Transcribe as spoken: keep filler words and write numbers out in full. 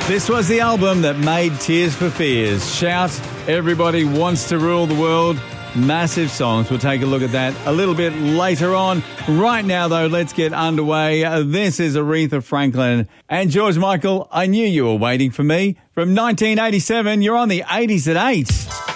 This was the album that made Tears for Fears. Shout, Everybody Wants to Rule the World. Massive songs. We'll take a look at that a little bit later on. Right now, though, let's get underway. This is Aretha Franklin and George Michael. I Knew You Were Waiting for Me. From nineteen eighty-seven, you're on the eighties at eight.